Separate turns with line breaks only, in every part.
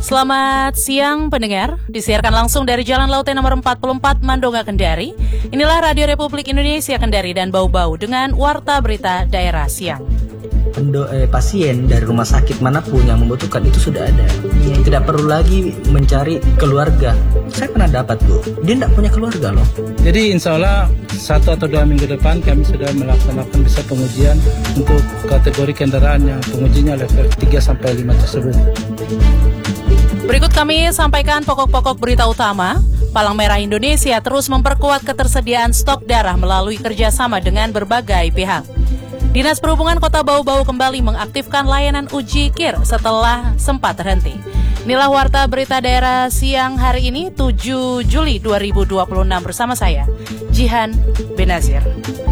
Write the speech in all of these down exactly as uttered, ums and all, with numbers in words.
Selamat siang pendengar, disiarkan langsung dari Jalan Laut nomor empat puluh empat Mandonga Kendari. Inilah Radio Republik Indonesia Kendari dan Bau-Bau dengan Warta Berita Daerah Siang.
Pendo, eh, pasien dari rumah sakit manapun yang membutuhkan itu sudah ada. Ya, tidak perlu lagi mencari keluarga. Saya pernah dapat, Bu. Dia tidak punya keluarga loh.
Jadi insya Allah satu atau dua minggu depan kami sudah melaksanakan bisa pengujian untuk kategori kendaraan yang pengujinya level tiga sampai lima tersebut.
Berikut kami sampaikan pokok-pokok berita utama. Palang Merah Indonesia terus memperkuat ketersediaan stok darah melalui kerjasama dengan berbagai pihak. Dinas Perhubungan Kota Bau-Bau kembali mengaktifkan layanan uji kir setelah sempat terhenti. Inilah Warta Berita Daerah Siang hari ini tujuh Juli dua ribu dua puluh enam bersama saya, Jihan Benazir.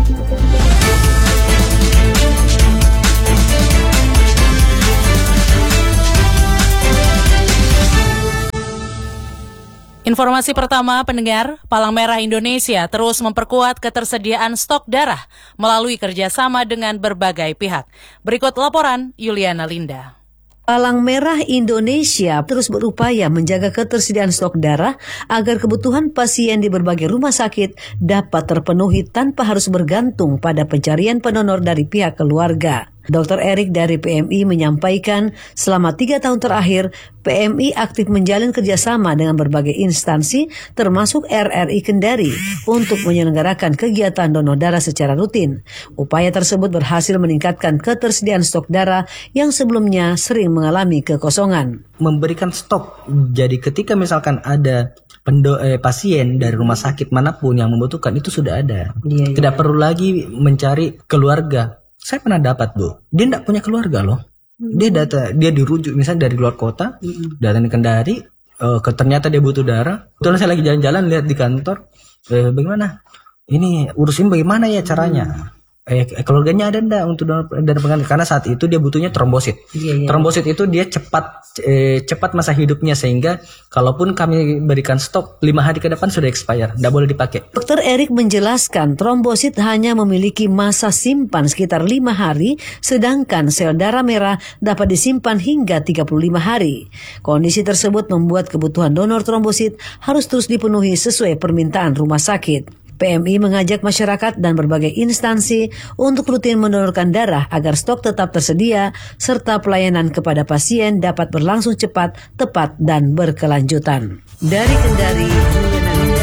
Informasi pertama, pendengar, Palang Merah Indonesia terus memperkuat ketersediaan stok darah melalui kerjasama dengan berbagai pihak. Berikut laporan Yuliana Linda.
Palang Merah Indonesia terus berupaya menjaga ketersediaan stok darah agar kebutuhan pasien di berbagai rumah sakit dapat terpenuhi tanpa harus bergantung pada pencarian pendonor dari pihak keluarga. dokter Erik dari P M I menyampaikan selama tiga tahun terakhir P M I aktif menjalin kerjasama dengan berbagai instansi termasuk R R I Kendari untuk menyelenggarakan kegiatan donor darah secara rutin. Upaya tersebut berhasil meningkatkan ketersediaan stok darah yang sebelumnya sering mengalami kekosongan.
Memberikan stok, jadi ketika misalkan ada pendo, eh, pasien dari rumah sakit manapun yang membutuhkan itu sudah ada. Iya, iya. Tidak perlu lagi mencari keluarga. Saya pernah dapat, Bu. Dia tidak punya keluarga loh. Dia data, dia dirujuk misalnya dari luar kota, datang di Kendari, uh, ke, ternyata dia butuh darah. Kebetulan saya lagi jalan-jalan lihat di kantor, eh, bagaimana? Ini urusin bagaimana ya caranya? Eh, keluarganya ada enggak untuk darah pengantin? Karena saat itu dia butuhnya trombosit. Iya, iya. Trombosit itu dia cepat eh, cepat masa hidupnya sehingga kalaupun kami berikan stok lima hari ke depan sudah expire, tidak boleh dipakai.
dokter Erik menjelaskan trombosit hanya memiliki masa simpan sekitar lima hari, sedangkan sel darah merah dapat disimpan hingga tiga puluh lima hari. Kondisi tersebut membuat kebutuhan donor trombosit harus terus dipenuhi sesuai permintaan rumah sakit. P M I mengajak masyarakat dan berbagai instansi untuk rutin mendonorkan darah agar stok tetap tersedia serta pelayanan kepada pasien dapat berlangsung cepat, tepat, dan berkelanjutan. Dari Kendari, Yuliana Linda.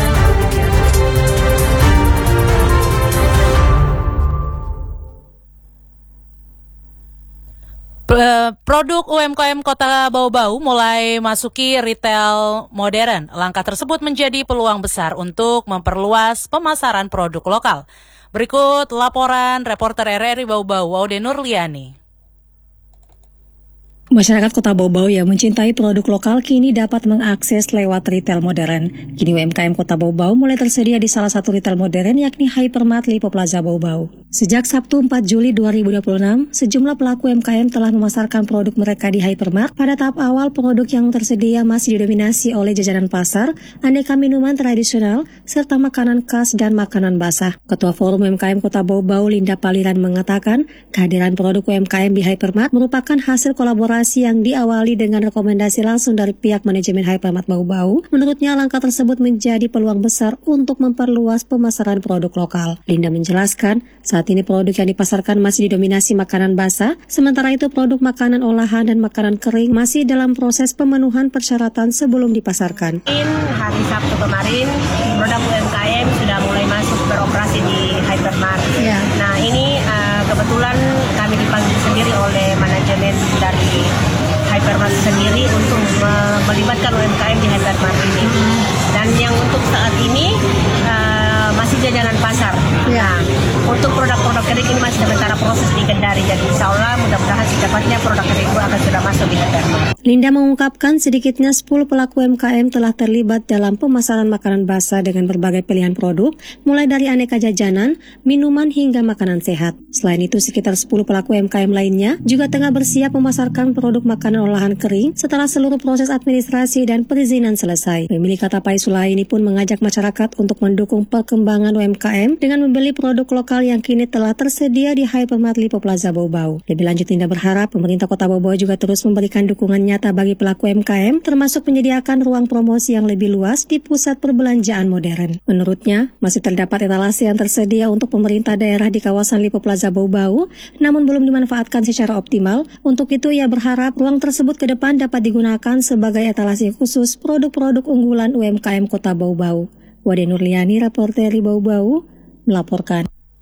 Produk U M K M Kota Bau-Bau mulai masuki retail modern. Langkah tersebut menjadi peluang besar untuk memperluas pemasaran produk lokal. Berikut laporan reporter R R I Bau-Bau, Aude Nurliani.
Masyarakat Kota Bau-Bau yang mencintai produk lokal kini dapat mengakses lewat retail modern. Kini U M K M Kota Bau-Bau mulai tersedia di salah satu retail modern yakni Hypermart Lipo Plaza Bau-Bau. Sejak Sabtu empat Juli dua ribu dua puluh enam, sejumlah pelaku U M K M telah memasarkan produk mereka di Hypermart. Pada tahap awal, produk yang tersedia masih didominasi oleh jajanan pasar, aneka minuman tradisional, serta makanan khas dan makanan basah. Ketua Forum U M K M Kota Bau-Bau, Linda Paliran, mengatakan kehadiran produk U M K M di Hypermart merupakan hasil kolaborasi yang diawali dengan rekomendasi langsung dari pihak manajemen Hypermart Bau-Bau. Menurutnya, langkah tersebut menjadi peluang besar untuk memperluas pemasaran produk lokal. Linda menjelaskan, saat ini produk yang dipasarkan masih didominasi makanan basah, sementara itu produk makanan olahan dan makanan kering masih dalam proses pemenuhan persyaratan sebelum dipasarkan.
Hari Sabtu kemarin, produk U M K M sudah mulai masuk beroperasi di Hypermart. Ya. Nah, ini uh, kebetulan kami dipanggil sendiri oleh manajemen dari Hypermart sendiri untuk me- melibatkan U M K M di Hypermart ini. Dan yang untuk saat ini uh, masih jajanan pasar. Ya. Nah, untuk produk-produk kering ini masih sementara proses di Kendari. Jadi insya Allah mudah-mudahan secepatnya produk kering itu akan sudah masuk di Hypermart.
Linda mengungkapkan sedikitnya sepuluh pelaku U M K M telah terlibat dalam pemasaran makanan basah dengan berbagai pilihan produk, mulai dari aneka jajanan, minuman hingga makanan sehat. Selain itu, sekitar sepuluh pelaku U M K M lainnya juga tengah bersiap memasarkan produk makanan olahan kering setelah seluruh proses administrasi dan perizinan selesai. Pemilik Kata Pai Sula ini pun mengajak masyarakat untuk mendukung perkembangan perkembangan U M K M dengan membeli produk lokal yang kini telah tersedia di Hypermart Lipo Plaza Bau-Bau. Lebih lanjut, Dinda berharap pemerintah Kota Bau-Bau juga terus memberikan dukungan nyata bagi pelaku U M K M, termasuk menyediakan ruang promosi yang lebih luas di pusat perbelanjaan modern. Menurutnya, masih terdapat etalase yang tersedia untuk pemerintah daerah di kawasan Lipo Plaza Bau-Bau, namun belum dimanfaatkan secara optimal. Untuk itu, ia berharap ruang tersebut ke depan dapat digunakan sebagai etalase khusus produk-produk unggulan U M K M Kota Bau-Bau. Wade Nurliani, reporter di Bau-Bau, melaporkan.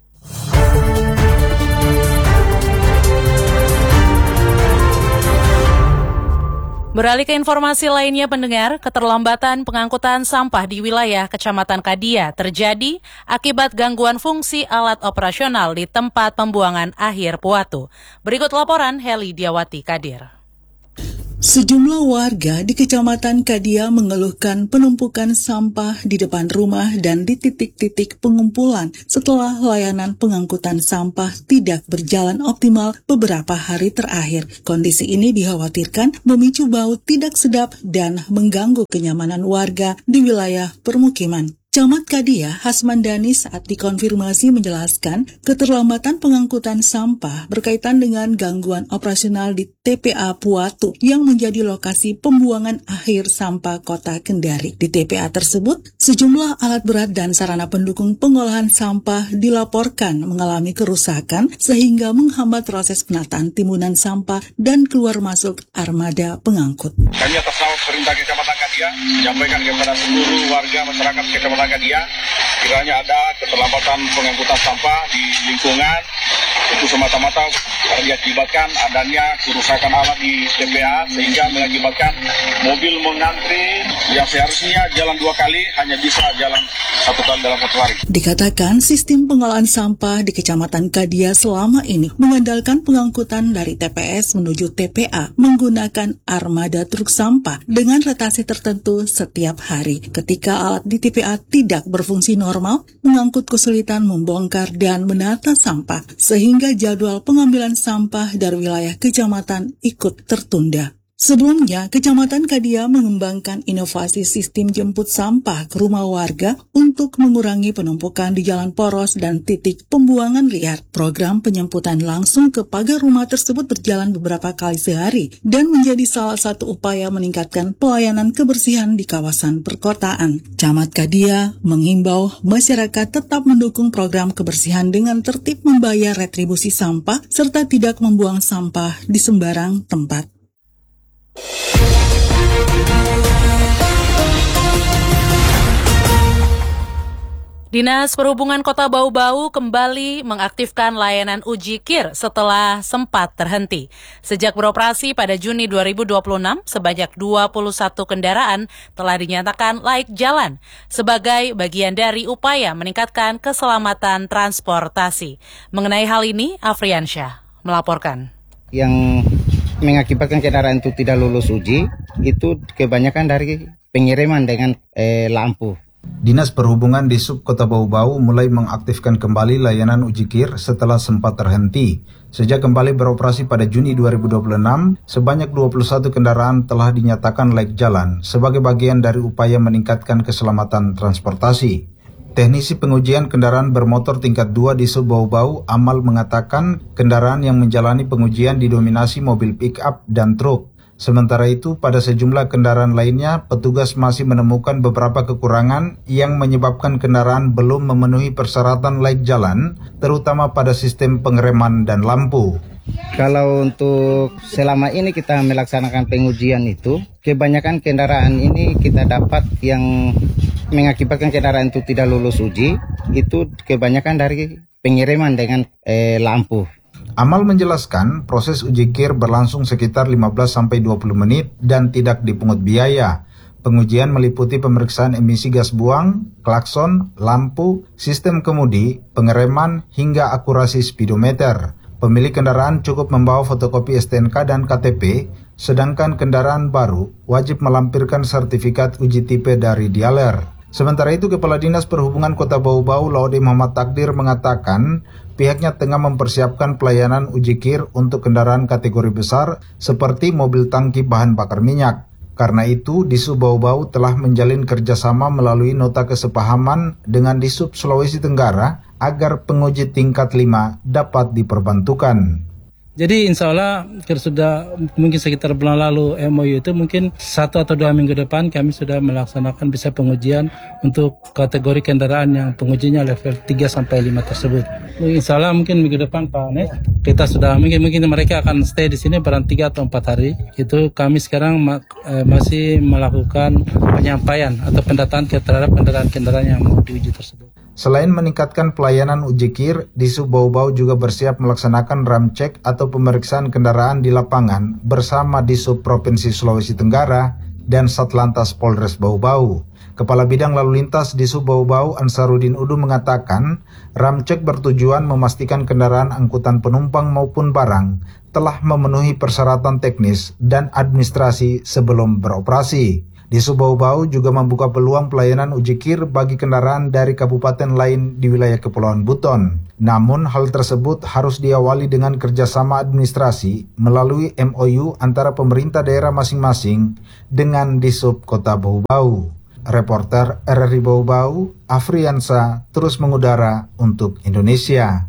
Beralih ke informasi lainnya, pendengar, keterlambatan pengangkutan sampah di wilayah Kecamatan Kadia terjadi akibat gangguan fungsi alat operasional di tempat pembuangan akhir Puatu. Berikut laporan Heli Diawati Kadir.
Sejumlah warga di Kecamatan Kadia mengeluhkan penumpukan sampah di depan rumah dan di titik-titik pengumpulan setelah layanan pengangkutan sampah tidak berjalan optimal beberapa hari terakhir. Kondisi ini dikhawatirkan memicu bau tidak sedap dan mengganggu kenyamanan warga di wilayah permukiman. Camat Kadia, Hasmandani, saat dikonfirmasi menjelaskan keterlambatan pengangkutan sampah berkaitan dengan gangguan operasional di T P A Puatu yang menjadi lokasi pembuangan akhir sampah Kota Kendari. Di T P A tersebut, sejumlah alat berat dan sarana pendukung pengolahan sampah dilaporkan mengalami kerusakan sehingga menghambat proses penataan timbunan sampah dan keluar masuk armada pengangkut.
Kami atas nama Perintah Kecamatan Kadia menyampaikan kepada seluruh warga masyarakat Kecamatan Kadia, kiranya ada keterlambatan pengangkutan sampah di lingkungan, itu semata-mata karena diakibatkan adanya kerusakan alat di T P A sehingga mengakibatkan mobil mengantri yang seharusnya jalan dua kali hanya bisa jalan satu kali dalam satu hari.
Dikatakan sistem pengolahan sampah di Kecamatan Kadia selama ini mengandalkan pengangkutan dari T P S menuju T P A menggunakan armada truk sampah dengan rotasi tertentu setiap hari. Ketika alat di T P A tidak berfungsi normal, mengangkut kesulitan membongkar dan menata sampah, sehingga jadwal pengambilan sampah dari wilayah kecamatan ikut tertunda. Sebelumnya, Kecamatan Kadia mengembangkan inovasi sistem jemput sampah ke rumah warga untuk mengurangi penumpukan di jalan poros dan titik pembuangan liar. Program penyemputan langsung ke pagar rumah tersebut berjalan beberapa kali sehari dan menjadi salah satu upaya meningkatkan pelayanan kebersihan di kawasan perkotaan. Camat Kadia mengimbau masyarakat tetap mendukung program kebersihan dengan tertib membayar retribusi sampah serta tidak membuang sampah di sembarang tempat.
Dinas Perhubungan Kota Bau-Bau kembali mengaktifkan layanan uji kir setelah sempat terhenti. Sejak beroperasi pada Juni dua ribu dua puluh enam, sebanyak dua puluh satu kendaraan telah dinyatakan laik jalan sebagai bagian dari upaya meningkatkan keselamatan transportasi. Mengenai hal ini, Afriansyah melaporkan.
Yang mengakibatkan kendaraan itu tidak lulus uji, itu kebanyakan dari pengiriman dengan eh, lampu.
Dinas Perhubungan di Sub Kota Bau-Bau mulai mengaktifkan kembali layanan uji kir setelah sempat terhenti. Sejak kembali beroperasi pada Juni dua ribu dua puluh enam, sebanyak dua puluh satu kendaraan telah dinyatakan laik jalan sebagai bagian dari upaya meningkatkan keselamatan transportasi. Teknisi pengujian kendaraan bermotor tingkat dua di Sub Bau-Bau, Amal, mengatakan kendaraan yang menjalani pengujian didominasi mobil pick-up dan truk. Sementara itu, pada sejumlah kendaraan lainnya, petugas masih menemukan beberapa kekurangan yang menyebabkan kendaraan belum memenuhi persyaratan laik jalan, terutama pada sistem pengereman dan lampu.
Kalau untuk selama ini kita melaksanakan pengujian itu, kebanyakan kendaraan ini kita dapat yang mengakibatkan kendaraan itu tidak lulus uji, itu kebanyakan dari pengiriman dengan eh, lampu.
Amal menjelaskan proses uji kir berlangsung sekitar lima belas sampai dua puluh menit dan tidak dipungut biaya. Pengujian meliputi pemeriksaan emisi gas buang, klakson, lampu, sistem kemudi, pengereman, hingga akurasi speedometer. Pemilik kendaraan cukup membawa fotokopi S T N K dan K T P, sedangkan kendaraan baru wajib melampirkan sertifikat uji tipe dari dealer. Sementara itu, Kepala Dinas Perhubungan Kota Bau-Bau, Laude Muhammad Takdir, mengatakan pihaknya tengah mempersiapkan pelayanan uji kir untuk kendaraan kategori besar seperti mobil tangki bahan bakar minyak. Karena itu, Disub Bau-Bau telah menjalin kerjasama melalui nota kesepahaman dengan Disub Sulawesi Tenggara agar penguji tingkat lima dapat diperbantukan.
Jadi insya Allah sudah mungkin sekitar bulan lalu M O U itu mungkin satu atau dua minggu depan kami sudah melaksanakan bisa pengujian untuk kategori kendaraan yang pengujinya level tiga sampai lima tersebut. Insya Allah mungkin minggu depan Pak Nek, kita sudah mungkin mungkin mereka akan stay di sini barang tiga atau empat hari. Itu kami sekarang ma- eh, masih melakukan penyampaian atau pendataan terhadap kendaraan-kendaraan yang mau diuji tersebut.
Selain meningkatkan pelayanan uji kir, Disub Bau-Bau juga bersiap melaksanakan ramcek atau pemeriksaan kendaraan di lapangan bersama Disub Provinsi Sulawesi Tenggara dan Satlantas Polres Bau-Bau. Kepala Bidang Lalu Lintas Disub Bau-Bau Ansarudin Udu mengatakan, ramcek bertujuan memastikan kendaraan angkutan penumpang maupun barang telah memenuhi persyaratan teknis dan administrasi sebelum beroperasi. Disub Bau-Bau juga membuka peluang pelayanan uji kir bagi kendaraan dari kabupaten lain di wilayah Kepulauan Buton. Namun hal tersebut harus diawali dengan kerjasama administrasi melalui M O U antara pemerintah daerah masing-masing dengan Disub Kota Bau-Bau. Reporter R R I Bau-Bau, Afriansa, terus mengudara untuk Indonesia.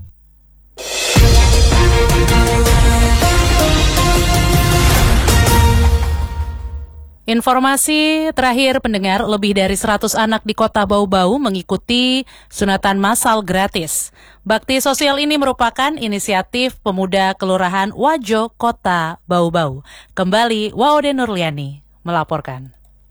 Informasi terakhir pendengar, lebih dari seratus anak di Kota Bau-Bau mengikuti sunatan massal gratis. Bakti sosial ini merupakan inisiatif pemuda Kelurahan Wajo, Kota Bau-Bau. Kembali Waode Nurliani melaporkan.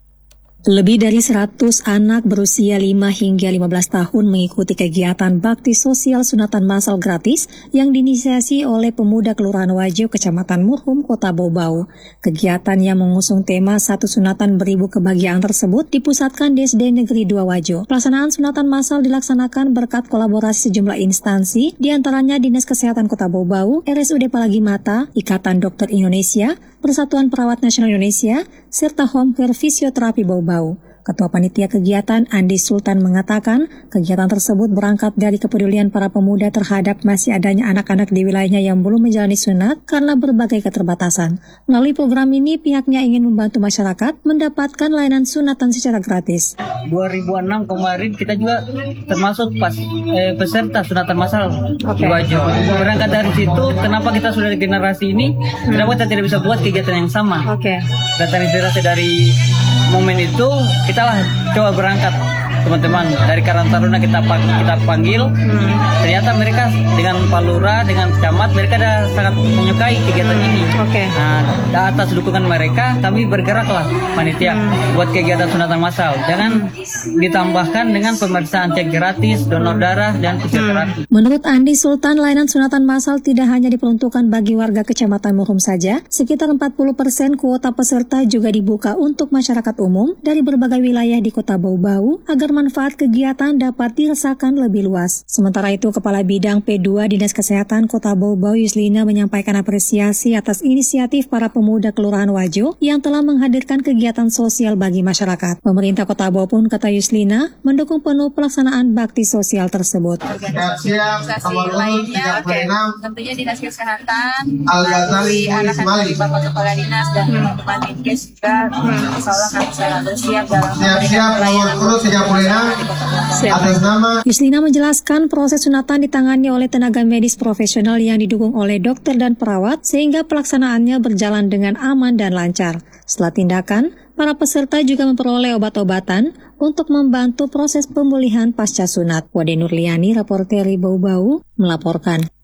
Lebih dari seratus anak berusia lima hingga lima belas tahun mengikuti kegiatan bakti sosial sunatan massal gratis yang diinisiasi oleh pemuda Kelurahan Wajo, Kecamatan Muhum, Kota Bau-Bau. Kegiatan yang mengusung tema satu sunatan beribu kebahagiaan tersebut dipusatkan di S D Negeri dua Wajo. Pelaksanaan sunatan massal dilaksanakan berkat kolaborasi sejumlah instansi, diantaranya Dinas Kesehatan Kota Bau-Bau, R S U D Palagi Mata, Ikatan Dokter Indonesia, Persatuan Perawat Nasional Indonesia, serta Home Care Fisioterapi Bau-Bau. Ketua Panitia Kegiatan Andi Sultan mengatakan kegiatan tersebut berangkat dari kepedulian para pemuda terhadap masih adanya anak-anak di wilayahnya yang belum menjalani sunat karena berbagai keterbatasan. Melalui program ini pihaknya ingin membantu masyarakat mendapatkan layanan sunatan secara gratis.
dua ribu enam kemarin kita juga termasuk pas eh, peserta sunatan massal di Wajo. Berangkat dari situ, kenapa kita sudah di generasi ini, kenapa kita tidak bisa buat kegiatan yang sama?
Oke.
Dan terinspirasi dari momen itu, kita lah coba berangkat teman-teman dari Karang Taruna kita kita panggil. Hmm. Ternyata mereka dengan Pak Lurah, dengan camat, mereka ada sangat menyukai kegiatan ini.
Oke.
Nah, atas dukungan mereka kami bergeraklah panitia hmm. buat kegiatan sunatan massal. Jangan ditambahkan dengan pemeriksaan cek gratis, donor darah dan fisioterapi.
Hmm. Menurut Andi Sultan, layanan sunatan massal tidak hanya diperuntukkan bagi warga Kecamatan Muhum saja. Sekitar empat puluh persen kuota peserta juga dibuka untuk masyarakat umum dari berbagai wilayah di Kota Bau-Bau agar manfaat kegiatan dapat dirasakan lebih luas. Sementara itu, Kepala Bidang P dua Dinas Kesehatan Kota Bau-Bau Yuslina menyampaikan apresiasi atas inisiatif para pemuda Kelurahan Wajo yang telah menghadirkan kegiatan sosial bagi masyarakat. Pemerintah Kota Bau pun, kata Yuslina, mendukung penuh pelaksanaan bakti sosial tersebut.
Organisasi lainnya, tentunya Dinas Kesehatan, melalui arahan dari Bapak Kepala Dinas dan teman-teman Dinkes juga, insya Allah kami selalu siap dalam memberikan pelayanan.
Yuslina menjelaskan proses sunatan ditangani oleh tenaga medis profesional yang didukung oleh dokter dan perawat sehingga pelaksanaannya berjalan dengan aman dan lancar. Setelah tindakan, para peserta juga memperoleh obat-obatan untuk membantu proses pemulihan pasca sunat. Wade Nurliani, reporter Bau-Bau, melaporkan.